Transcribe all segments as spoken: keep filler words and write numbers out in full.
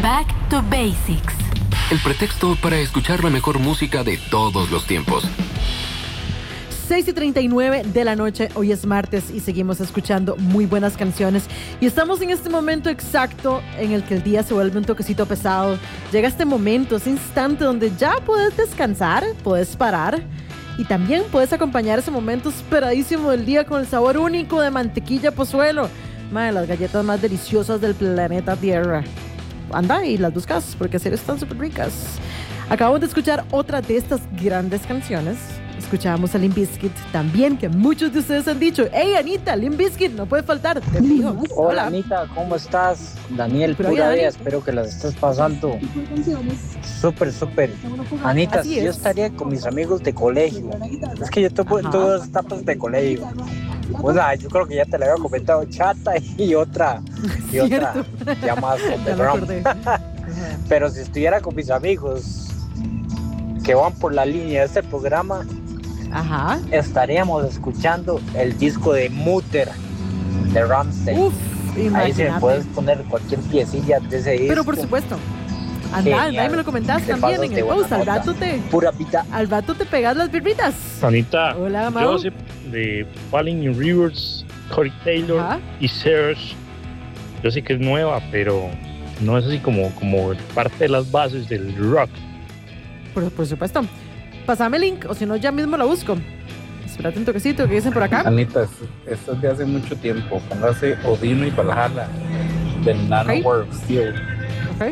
Back to Basics. El pretexto para escuchar la mejor música de todos los tiempos. seis y treinta y nueve de la noche, hoy es martes y seguimos escuchando muy buenas canciones y estamos en este momento exacto en el que el día se vuelve un toquecito pesado. Llega este momento, ese instante donde ya puedes descansar, puedes parar y también puedes acompañar ese momento esperadísimo del día con el sabor único de mantequilla Pozuelo, una de las galletas más deliciosas del planeta Tierra. Anda y las buscas porque en serio están súper ricas. Acabamos de escuchar otra de estas grandes canciones. Escuchábamos a Limp Bizkit también, que muchos de ustedes han dicho: hey Anita, Limp Bizkit no puede faltar, te fijo. Hola, Hola Anita, ¿cómo estás? Daniel, Pero pura oye, vida, Dani. espero que las estés pasando súper, súper. Anita, Así si yo es. estaría con mis amigos de colegio. Es que yo tomo en Ajá. todas las etapas de colegio. O sea, yo creo que ya te lo había comentado, chata y otra, y otra, Cierto. ya más Ya me underground. acordé. Pero si estuviera con mis amigos que van por la línea de este programa, Ajá. estaríamos escuchando el disco de Mutter de Rammstein. Uf, Ahí se me imagínate. puedes poner cualquier piecilla de ese disco. Pero por supuesto. Anda, Genial. anda, y me lo comentás Te también pasas en de el buena post. Al nota. rato te, Pura pita. al rato te pegas las birritas. Anita, Hola, Mau. Joseph de Falling in Rivers, Corey Taylor Ajá. y Serge. Yo sé que es nueva, pero no es así como, como parte de las bases del rock. Por, por supuesto. Pasame el link, o si no, ya mismo la busco. Espérate un toquecito, ¿qué dicen por acá? Anita, es- esto es de hace mucho tiempo. Póngase Odino y Valhalla del Nano Ok. War of Steel. Ok.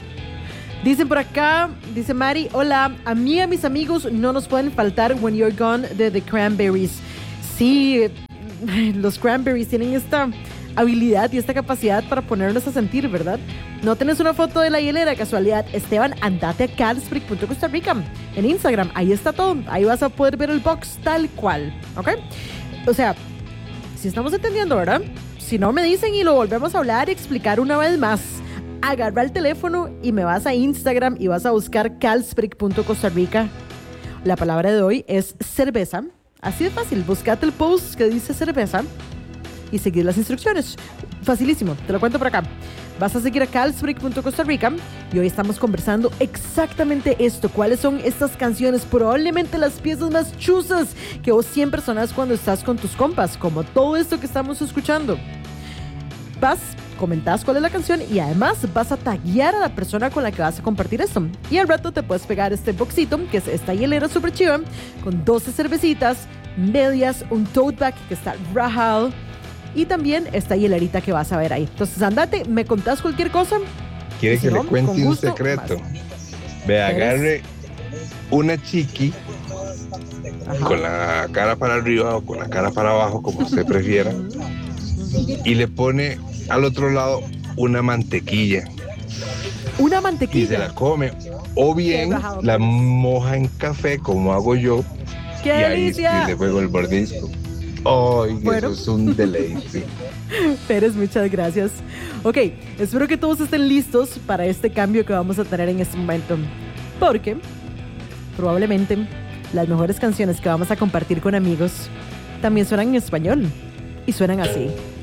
Dicen por acá, dice Mari: hola, a mí y a mis amigos no nos pueden faltar When You're Gone de The Cranberries. Sí, los Cranberries tienen esta habilidad y esta capacidad para ponernos a sentir, ¿verdad? ¿No tenés una foto de la hielera de casualidad? Esteban, andate a calsbrick punto costa rica en Instagram, ahí está todo, ahí vas a poder ver el box tal cual, ¿ok? O sea, si estamos entendiendo, ¿verdad? Si no me dicen y lo volvemos a hablar y explicar una vez más, agarra el teléfono y me vas a Instagram y vas a buscar calsbrick punto costa rica. La palabra de hoy es cerveza. Así de fácil, buscate el post que dice cerveza y seguir las instrucciones. Facilísimo, te lo cuento por acá. Vas a seguir a calsbrick punto costa rica y hoy estamos conversando exactamente esto. ¿Cuáles son estas canciones? Probablemente las piezas más chuzas que vos siempre sonás cuando estás con tus compas, como todo esto que estamos escuchando. Vas, comentás cuál es la canción y además vas a taguear a la persona con la que vas a compartir esto. Y al rato te puedes pegar este boxito, que es esta hielera super chiva, con doce cervecitas, medias, un tote bag que está rajado y también esta hielerita que vas a ver ahí. Entonces andate, me contás cualquier cosa. Quiere Si que no, le cuente con un gusto, secreto. vas. Ve, ¿Quieres? agarre una chiqui Ajá. con la cara para arriba o con la cara para abajo, como usted prefiera, y le pone al otro lado una mantequilla Una y se mantequilla. la come. O bien Qué rajado, la pues. moja en café, como hago yo, y ¡Qué ahí sí delicia! le pego el mordisco. ¡Ay, Bueno. eso es un deleite! Pérez, muchas gracias. Ok, espero que todos estén listos para este cambio que vamos a tener en este momento. Porque probablemente las mejores canciones que vamos a compartir con amigos también suenan en español. Y suenan así.